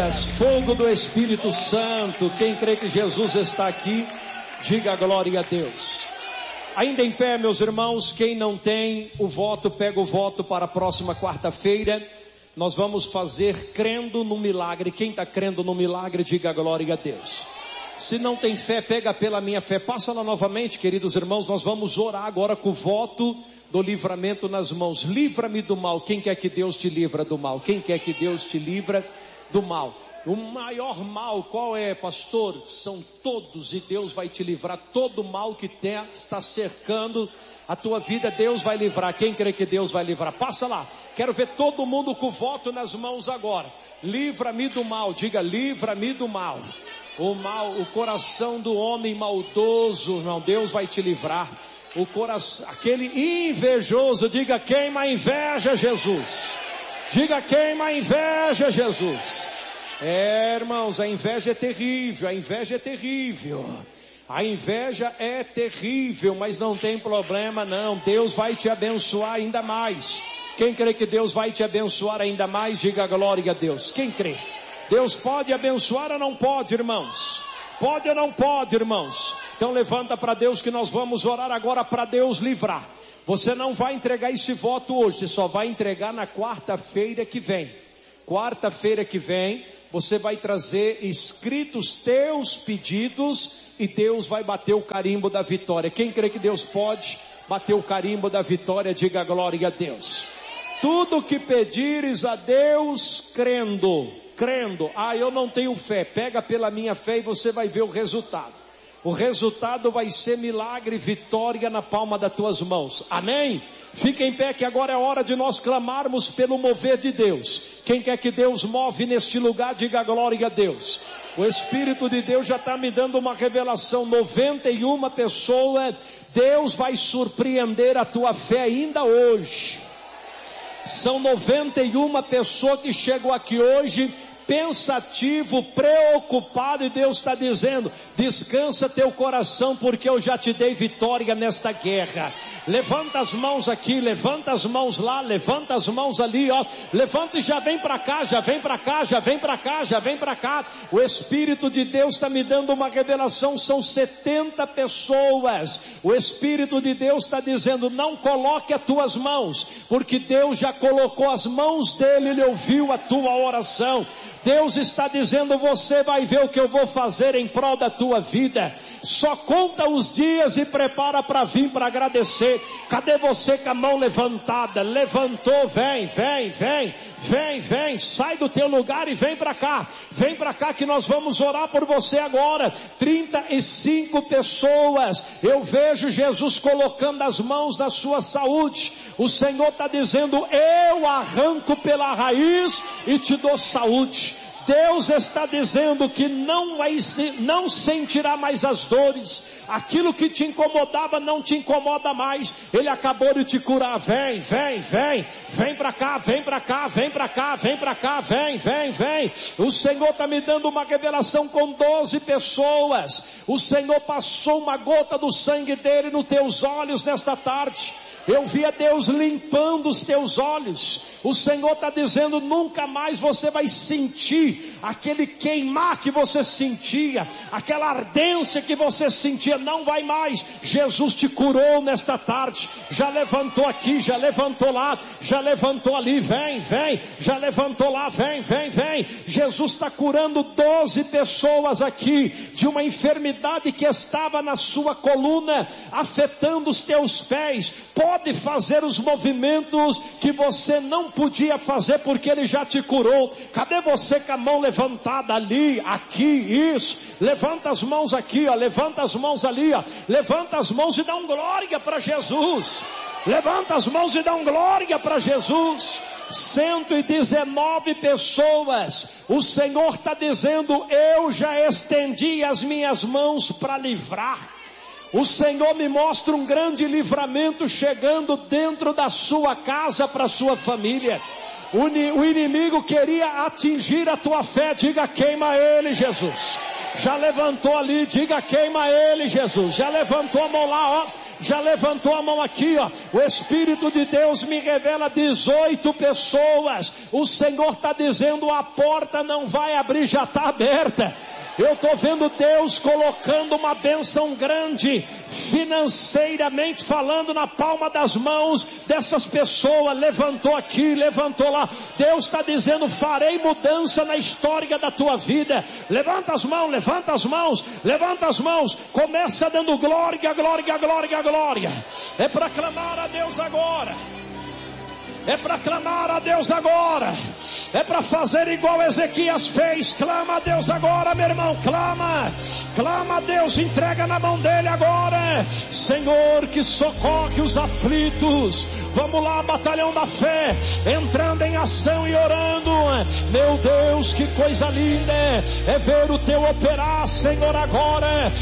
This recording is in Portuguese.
Aleluias, fogo do Espírito Santo. Quem crê que Jesus está aqui, diga glória a Deus. Ainda em pé, meus irmãos, quem não tem o voto, pega o voto para a próxima quarta-feira. Nós vamos fazer crendo no milagre. Quem está crendo no milagre, diga glória a Deus. Se não tem fé, pega pela minha fé. Passa lá novamente, queridos irmãos, nós vamos orar agora com o voto do livramento nas mãos. Livra-me do mal. Quem quer que Deus te livra do mal? Quem quer que Deus te livra do mal? O maior mal, qual é, pastor? São todos, e Deus vai te livrar. Todo mal que está cercando a tua vida, Deus vai livrar. Quem crê que Deus vai livrar? Passa lá. Quero ver todo mundo com o voto nas mãos agora. Livra-me do mal. Diga, livra-me do mal. O mal, o coração do homem maldoso, irmão, Deus vai te livrar. O coração, aquele invejoso, diga, queima a inveja, Jesus. Diga, queima a inveja, Jesus. Irmãos, a inveja é terrível, a inveja é terrível. A inveja é terrível, mas não tem problema não. Deus vai te abençoar ainda mais. Quem crê que Deus vai te abençoar ainda mais, diga glória a Deus. Quem crê? Deus pode abençoar ou não pode, irmãos? Pode ou não pode, irmãos? Então levanta para Deus que nós vamos orar agora para Deus livrar. Você não vai entregar esse voto hoje, você só vai entregar na quarta-feira que vem. Quarta-feira que vem, você vai trazer escritos teus pedidos e Deus vai bater o carimbo da vitória. Quem crê que Deus pode bater o carimbo da vitória, diga glória a Deus. Tudo que pedires a Deus crendo, eu não tenho fé, pega pela minha fé e você vai ver o resultado. O resultado vai ser milagre, vitória na palma das tuas mãos. Amém? Fica em pé que agora é hora de nós clamarmos pelo mover de Deus. Quem quer que Deus move neste lugar, diga glória a Deus. O Espírito de Deus já está me dando uma revelação. 91 pessoas, Deus vai surpreender a tua fé ainda hoje. São 91 pessoas que chegam aqui hoje pensativo, preocupado, e Deus está dizendo, descansa teu coração, porque eu já te dei vitória nesta guerra. Levanta as mãos aqui, levanta as mãos lá, levanta as mãos ali, ó. Levanta e já vem para cá, já vem para cá, já vem para cá, já vem para cá. O Espírito de Deus está me dando uma revelação, são 70 pessoas. O Espírito de Deus está dizendo, não coloque as tuas mãos, porque Deus já colocou as mãos dele, ele ouviu a tua oração. Deus está dizendo, você vai ver o que eu vou fazer em prol da tua vida. Só conta os dias e prepara para vir para agradecer. Cadê você com a mão levantada? Levantou, vem, sai do teu lugar e vem para cá. Vem para cá que nós vamos orar por você agora. 35 pessoas. Eu vejo Jesus colocando as mãos na sua saúde. O Senhor está dizendo, eu arranco pela raiz e te dou saúde. Deus está dizendo que não sentirá mais as dores. Aquilo que te incomodava não te incomoda mais. Ele acabou de te curar. Vem para cá, vem. O Senhor está me dando uma revelação com 12 pessoas. O Senhor passou uma gota do sangue dele nos teus olhos nesta tarde. Eu vi a Deus limpando os teus olhos. O Senhor está dizendo, nunca mais você vai sentir aquele queimar que você sentia, aquela ardência que você sentia, não vai mais. Jesus te curou nesta tarde. Já levantou aqui, já levantou lá, já levantou ali, vem, já levantou lá, vem. Jesus está curando 12 pessoas aqui de uma enfermidade que estava na sua coluna, afetando os teus pés. Pode fazer os movimentos que você não podia fazer porque ele já te curou. Cadê você com a mão levantada ali, aqui, isso? Levanta as mãos aqui, ó, levanta as mãos ali, ó. Levanta as mãos e dá um glória para Jesus. Levanta as mãos e dá um glória para Jesus. 119 pessoas. O Senhor está dizendo, eu já estendi as minhas mãos para livrar. O Senhor me mostra um grande livramento chegando dentro da sua casa para a sua família. O inimigo queria atingir a tua fé, diga queima ele, Jesus. Já levantou ali, diga queima ele, Jesus. Já levantou a mão lá, ó. já levantou a mão aqui, ó. O Espírito de Deus me revela 18 pessoas. O Senhor está dizendo, a porta não vai abrir, já está aberta. Eu estou vendo Deus colocando uma bênção grande, financeiramente falando, na palma das mãos dessas pessoas. Levantou aqui, levantou lá. Deus está dizendo, farei mudança na história da tua vida. Levanta as mãos, levanta as mãos, levanta as mãos. Começa dando glória, glória, glória, glória. É para clamar a Deus agora. É para clamar a Deus agora. É para fazer igual Ezequias fez. Clama a Deus agora, meu irmão. Clama. Clama a Deus. Entrega na mão dele agora. Senhor, que socorre os aflitos. Vamos lá, batalhão da fé. Entrando em ação e orando. Meu Deus, que coisa linda é ver o teu operar, Senhor, agora.